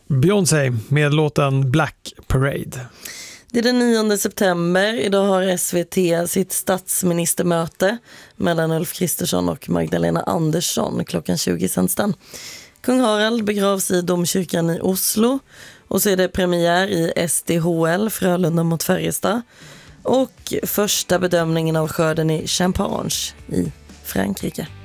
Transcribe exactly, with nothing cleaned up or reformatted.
Beyoncé med låten Black Parade. Det är den nionde september. Idag har S V T sitt statsministermöte mellan Ulf Kristersson och Magdalena Andersson. Klockan tjugo sänds den. Kung Harald begravs i domkyrkan i Oslo. Och så är det premiär i S D H L, Frölunda mot Färjestad. Och första bedömningen av skörden i Champagne i Frankrike.